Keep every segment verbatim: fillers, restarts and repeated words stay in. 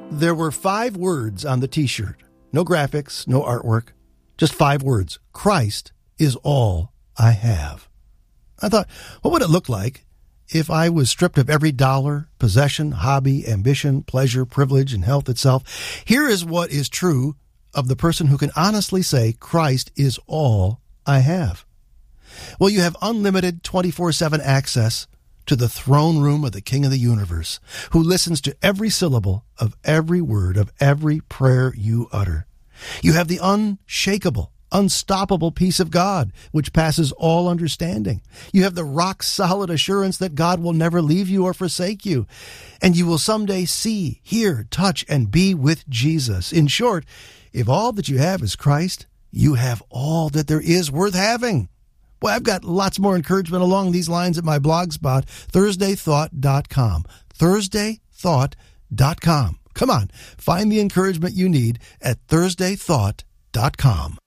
There were five words on the t-shirt. No graphics, no artwork. Just five words. Christ is all I have. I thought, what would it look like if I was stripped of every dollar, possession, hobby, ambition, pleasure, privilege, and health itself? Here is what is true of the person who can honestly say, Christ is all I have. Well, you have unlimited twenty-four seven access to the throne room of the King of the universe, who listens to every syllable of every word of every prayer you utter. You have the unshakable, unstoppable peace of God, which passes all understanding. You have the rock-solid assurance that God will never leave you or forsake you, and you will someday see, hear, touch, and be with Jesus. In short, if all that you have is Christ, you have all that there is worth having. Well, I've got lots more encouragement along these lines at my blog spot, Thursday Thought dot com. Thursday Thought dot com. Come on, find the encouragement you need at Thursday Thought dot com.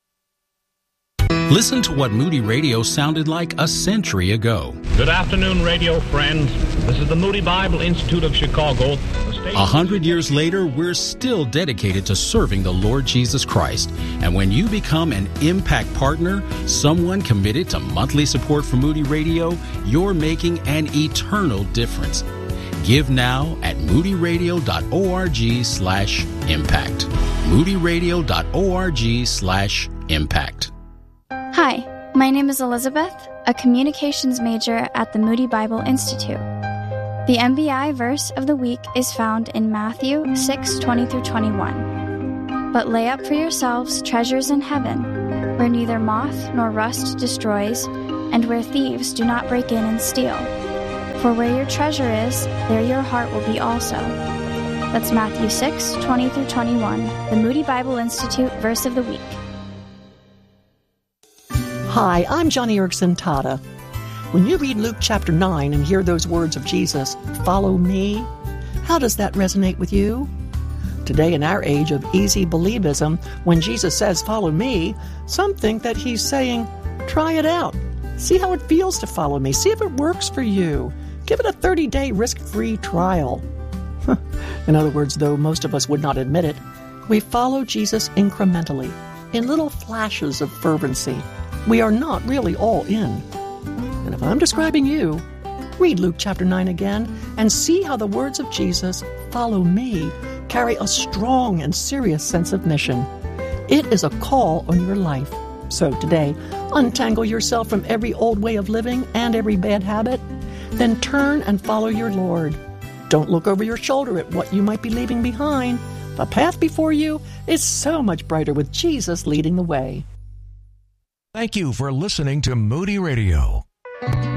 Listen to what Moody Radio sounded like a century ago. Good afternoon, radio friends. This is the Moody Bible Institute of Chicago. A hundred years later, we're still dedicated to serving the Lord Jesus Christ. And when you become an Impact Partner, someone committed to monthly support for Moody Radio, you're making an eternal difference. Give now at moodyradio.org slash impact. moodyradio.org slash impact. Hi, my name is Elizabeth, a communications major at the Moody Bible Institute. The M B I verse of the week is found in Matthew six twenty through twenty-one. But lay up for yourselves treasures in heaven, where neither moth nor rust destroys, and where thieves do not break in and steal. For where your treasure is, there your heart will be also. That's Matthew six twenty through twenty-one, the Moody Bible Institute verse of the week. Hi, I'm Johnny Erickson Tata. When you read Luke chapter nine and hear those words of Jesus, follow me, how does that resonate with you? Today, in our age of easy believism, when Jesus says, follow me, some think that he's saying, try it out. See how it feels to follow me. See if it works for you. Give it a thirty-day risk-free trial. In other words, though most of us would not admit it, we follow Jesus incrementally, in little flashes of fervency. We are not really all in. And if I'm describing you, read Luke chapter nine again and see how the words of Jesus, follow me, carry a strong and serious sense of mission. It is a call on your life. So today, untangle yourself from every old way of living and every bad habit. Then turn and follow your Lord. Don't look over your shoulder at what you might be leaving behind. The path before you is so much brighter with Jesus leading the way. Thank you for listening to Moody Radio.